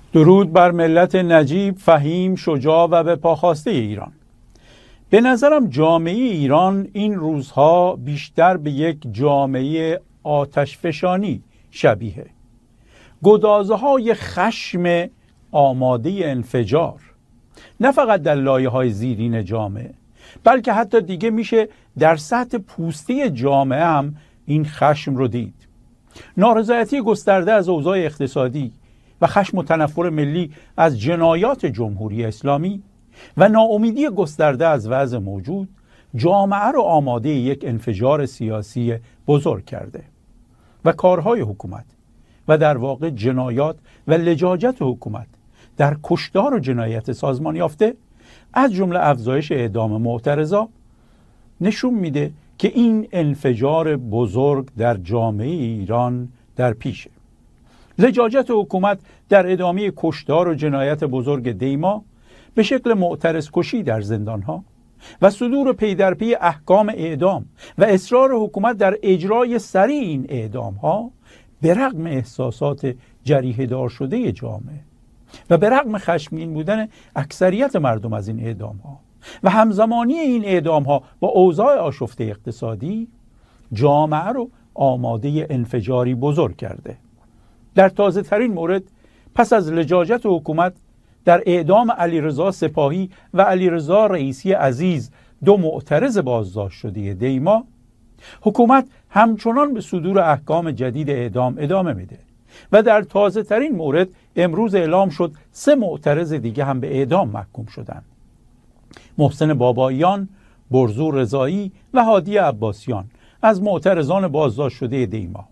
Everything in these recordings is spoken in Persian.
درود بر ملت نجیب، فهیم، شجاع و به پاخواسته ایران. به نظرم جامعه ایران این روزها بیشتر به یک جامعه آتشفشانی شبیه. گدازه‌های خشم آماده انفجار، نه فقط در لایه‌های زیرین جامعه، بلکه حتی دیگه میشه در سطح پوسته جامعه هم این خشم رو دید. نارضایتی گسترده از اوضاع اقتصادی و خشم و تنفر ملی از جنایات جمهوری اسلامی و ناامیدی گسترده از وضع موجود جامعه رو آماده یک انفجار سیاسی بزرگ کرده و کارهای حکومت و در واقع جنایات و لجاجت حکومت در کشتار و جنایت سازمان یافته از جمله افزایش اعدام معترضا نشون میده که این انفجار بزرگ در جامعه ایران در پیشه. لجاجت حکومت در ادامه کشتار و جنایت بزرگ دیما به شکل معترض کشی در زندانها و صدور پی در پی احکام اعدام و اصرار حکومت در اجرای سریع این اعدامها به رغم احساسات جریحه دار شده جامعه و به رغم خشمگین بودن اکثریت مردم از این اعدامها و همزمانی این اعدامها با اوضاع آشفته اقتصادی جامعه رو آماده انفجاری بزرگ کرده. در تازه ترین مورد پس از لجاجت حکومت در اعدام علیرضا سپاهی و علیرضا رئیسی عزیز، دو معترض بازداشت شده دیما، حکومت همچنان به صدور احکام جدید اعدام ادامه میده و در تازه ترین مورد امروز اعلام شد 3 معترض دیگه هم به اعدام محکوم شدند: محسن باباییان، برزو رضایی و هادی عباسیان از معترضان بازداشت شده دیما.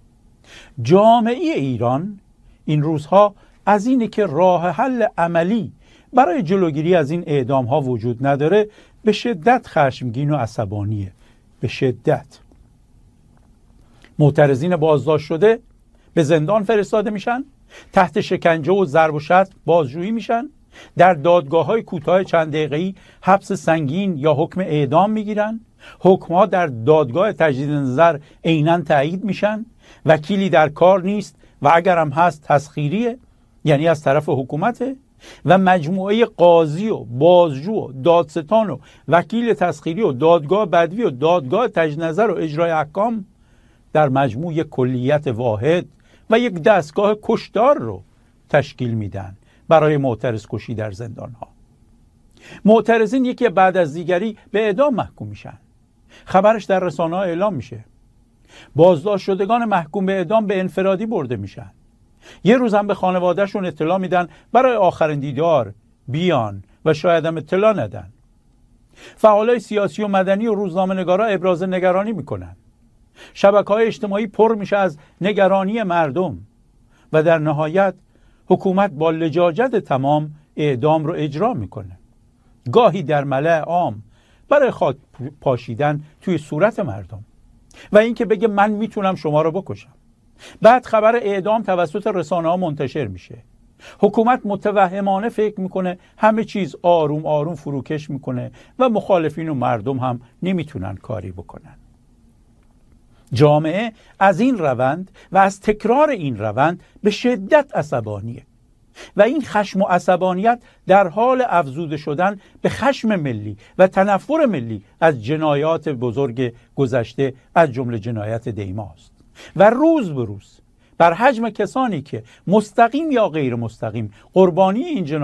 جامعه ایران این روزها از اینه که راه حل عملی برای جلوگیری از این اعدام ها وجود نداره به شدت خشمگین و عصبانیه. به شدت. معترضین بازداشت شده به زندان فرستاده میشن، تحت شکنجه و ضرب و شتم بازجویی میشن، در دادگاه‌های کوتاه چند دقیقه‌ای حبس سنگین یا حکم اعدام میگیرن، حکم‌ها در دادگاه تجدید نظر عیناً تایید میشن، وکیلی در کار نیست و اگر هم هست تسخیریه، یعنی از طرف حکومته، و مجموعه قاضی و بازجو و دادستان و وکیل تسخیری و دادگاه بدوی و دادگاه تجدید نظر و اجرای احکام در مجموع یک کلیت واحد و یک دستگاه کشتار رو تشکیل میدن برای معترض کشی در زندانها. معترضین یکی بعد از دیگری به اعدام محکوم میشن. خبرش در رسانه‌ها اعلام میشه. بازداشت شدگان محکوم به اعدام به انفرادی برده میشن. یه روز هم به خانوادهشون اطلاع میدن برای آخرین دیدار بیان و شاید هم اطلاع ندن. فعالای سیاسی و مدنی و روزنامه‌نگارا ابراز نگرانی میکنن. شبکه‌های اجتماعی پر میشه از نگرانی مردم و در نهایت حکومت با لجاجت تمام اعدام رو اجرا میکنه. گاهی در ملأ عام برای خاک پاشیدن توی صورت مردم و اینکه بگه من میتونم شما رو بکشم. بعد خبر اعدام توسط رسانه‌ها منتشر میشه. حکومت متوهمانه فکر میکنه همه چیز آروم آروم فروکش میکنه و مخالفین و مردم هم نمیتونن کاری بکنن. جامعه از این روند و از تکرار این روند به شدت عصبانیه و این خشم و عصبانیت در حال افزوده شدن به خشم ملی و تنفر ملی از جنایات بزرگ گذشته از جمله جنایت دیماست و روز به روز بر حجم کسانی که مستقیم یا غیر مستقیم قربانی این جنایات